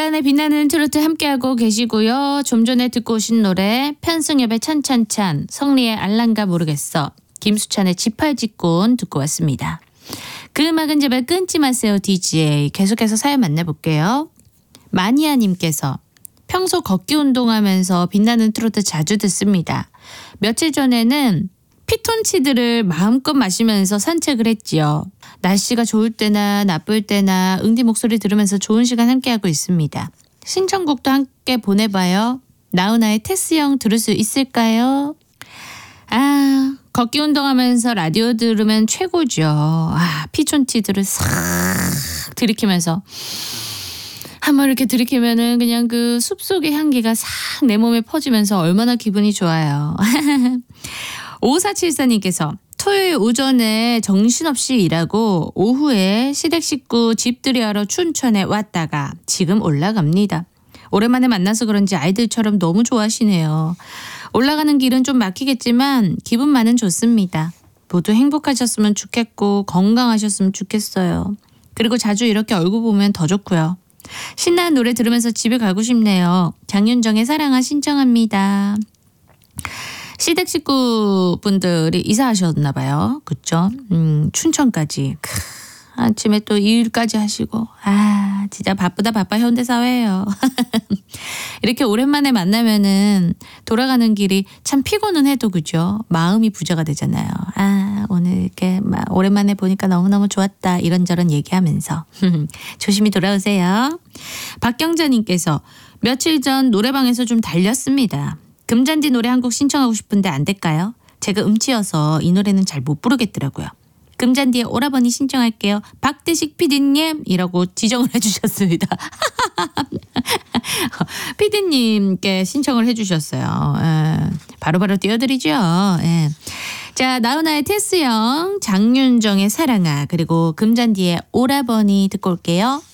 김가은의 빛나는 트로트 함께하고 계시고요. 좀 전에 듣고 오신 노래 편승엽의 찬찬찬, 성리의 알란가 모르겠어, 김수찬의 지팔직군 듣고 왔습니다. 그 음악은 제발 끊지 마세요 DJ. 계속해서 사연 만나볼게요. 마니아님께서 평소 걷기 운동하면서 빛나는 트로트 자주 듣습니다. 며칠 전에는 피톤치드를 마음껏 마시면서 산책을 했지요. 날씨가 좋을 때나 나쁠 때나 응디 목소리 들으면서 좋은 시간 함께하고 있습니다. 신청곡도 함께 보내봐요. 나훈아의 테스 형 들을 수 있을까요? 아, 걷기 운동하면서 라디오 들으면 최고죠. 아, 피톤치드를 싹 들이키면서 한번 이렇게 들이키면은 그냥 그 숲속의 향기가 싹 내 몸에 퍼지면서 얼마나 기분이 좋아요. 5474님께서 토요일 오전에 정신없이 일하고 오후에 시댁 식구 집들이하러 춘천에 왔다가 지금 올라갑니다. 오랜만에 만나서 그런지 아이들처럼 너무 좋아하시네요. 올라가는 길은 좀 막히겠지만 기분만은 좋습니다. 모두 행복하셨으면 좋겠고 건강하셨으면 좋겠어요. 그리고 자주 이렇게 얼굴 보면 더 좋고요. 신나는 노래 들으면서 집에 가고 싶네요. 장윤정의 사랑아 신청합니다. 시댁 식구분들이 이사하셨나 봐요. 그쵸? 춘천까지. 아침에 또 일까지 하시고. 아, 진짜 바쁘다 바빠 현대사회예요. 이렇게 오랜만에 만나면은 돌아가는 길이 참 피곤은 해도 그죠? 마음이 부자가 되잖아요. 아, 오늘 이렇게 오랜만에 보니까 너무너무 좋았다. 이런저런 얘기하면서. 조심히 돌아오세요. 박경자님께서 며칠 전 노래방에서 좀 달렸습니다. 금잔디 노래 한 곡 신청하고 싶은데 안 될까요? 제가 음치여서 이 노래는 잘 못 부르겠더라고요. 금잔디의 오라버니 신청할게요. 박대식 PD님 이라고 지정을 해주셨습니다. PD님께 신청을 해주셨어요. 바로바로 띄워드리죠. 예. 자, 나훈아의 테스 형, 장윤정의 사랑아, 그리고 금잔디의 오라버니 듣고 올게요.